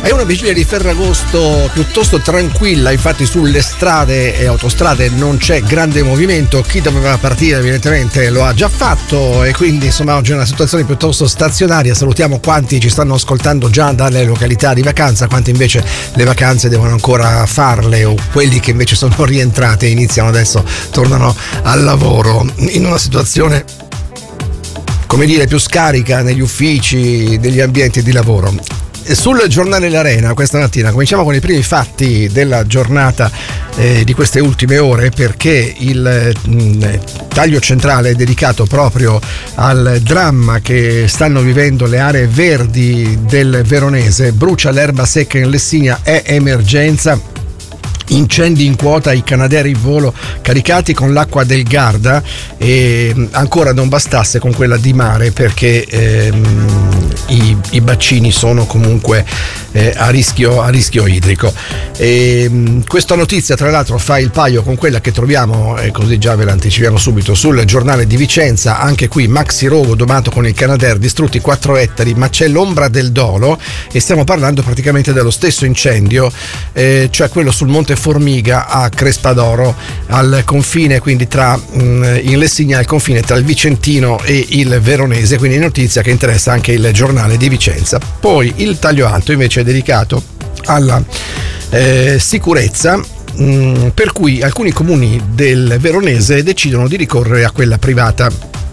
È una vigilia di Ferragosto piuttosto tranquilla, infatti sulle strade e autostrade non c'è grande movimento, chi doveva partire evidentemente lo ha già fatto e quindi insomma oggi è una situazione piuttosto stazionaria. Salutiamo quanti ci stanno ascoltando già dalle località di vacanza, quanti invece le vacanze devono ancora farle o quelli che invece sono rientrati e iniziano adesso, tornano al lavoro in una situazione, come dire, più scarica negli uffici, negli ambienti di lavoro. Sul giornale L'Arena questa mattina cominciamo con i primi fatti della giornata di queste ultime ore, perché il taglio centrale è dedicato proprio al dramma che stanno vivendo le aree verdi del Veronese. Brucia l'erba secca in Lessinia, è emergenza. Incendi in quota, i Canadair in volo caricati con l'acqua del Garda, e ancora non bastasse con quella di mare, perché i bacini sono comunque a rischio idrico. Questa notizia tra l'altro fa il paio con quella che troviamo, e così già ve l'anticipiamo subito, sul giornale di Vicenza. Anche qui maxi rogo domato con il Canadair, distrutti 4 ettari, ma c'è l'ombra del dolo e stiamo parlando praticamente dello stesso incendio, cioè quello sul Monte Formiga a Crespadoro, al confine quindi tra in Lessinia, al confine tra il Vicentino e il Veronese, quindi notizia che interessa anche il giornale di Vicenza. Poi il taglio alto invece è dedicato alla sicurezza, per cui alcuni comuni del Veronese decidono di ricorrere a quella privata.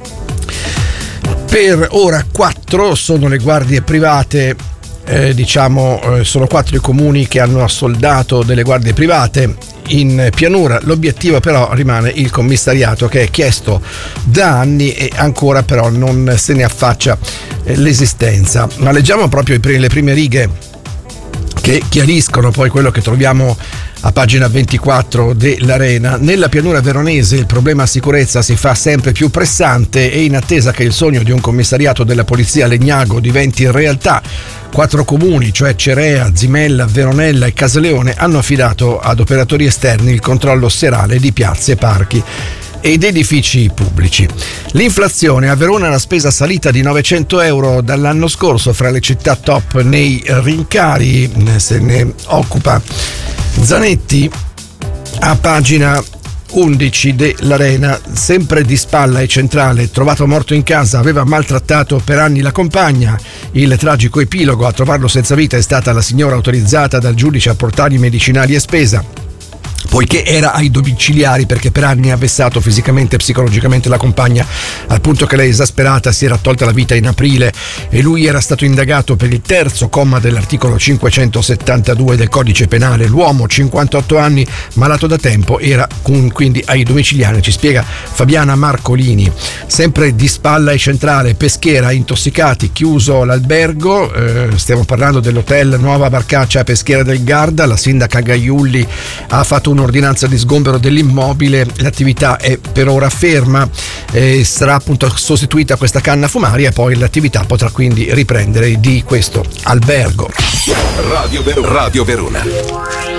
Per ora 4 sono le guardie private, sono 4 i comuni che hanno assoldato delle guardie private in pianura. L'obiettivo però rimane il commissariato, che è chiesto da anni e ancora però non se ne affaccia l'esistenza. Ma leggiamo proprio le prime righe che chiariscono poi quello che troviamo a pagina 24 dell'Arena. Nella pianura veronese il problema sicurezza si fa sempre più pressante e in attesa che il sogno di un commissariato della polizia Legnago diventi realtà, 4 comuni, cioè Cerea, Zimella, Veronella e Casaleone, hanno affidato ad operatori esterni il controllo serale di piazze, parchi ed edifici pubblici. L'inflazione a Verona, la spesa salita di 900 euro dall'anno scorso, fra le città top nei rincari. Se ne occupa Zanetti a pagina 11 dell'Arena. Sempre di spalla e centrale, trovato morto in casa, aveva maltrattato per anni la compagna. Il tragico epilogo: a trovarlo senza vita è stata la signora autorizzata dal giudice a portargli medicinali e spesa, poiché era ai domiciliari, perché per anni ha vessato fisicamente e psicologicamente la compagna, al punto che lei, esasperata, si era tolta la vita in aprile e lui era stato indagato per il 3° comma dell'articolo 572 del codice penale. L'uomo, 58 anni, malato da tempo, era quindi ai domiciliari, ci spiega Fabiana Marcolini. Sempre di spalla e centrale, Peschiera, intossicati, chiuso l'albergo. Stiamo parlando dell'hotel Nuova Barcaccia a Peschiera del Garda. La sindaca Gaiulli ha fatto un'ordinanza di sgombero dell'immobile, l'attività è per ora ferma, sarà appunto sostituita questa canna fumaria e poi l'attività potrà quindi riprendere di questo albergo. Radio Verona.